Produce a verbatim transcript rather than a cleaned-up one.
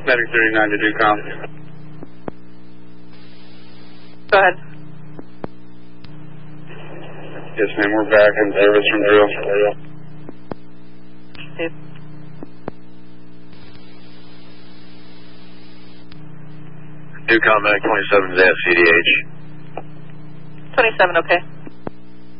Medic thirty-nine to Ducom. Go ahead. Yes, ma'am, we're back in service from drill. Steve. Ducom Medic twenty-seven is at C D H. twenty-seven, okay.